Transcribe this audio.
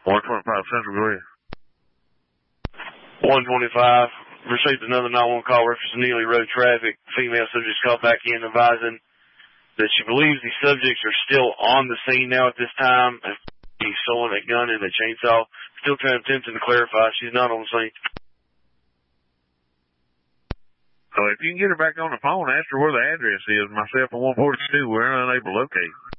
125 Central, go ahead. 125. Received another 911 call referencing Neely Road traffic. Female subjects called back in advising that she believes the subjects are still on the scene now at this time. He's stolen a gun and a chainsaw. Still attempting to clarify. She's not on the scene. So if you can get her back on the phone, ask her where the address is. Myself and 142, we're unable to locate.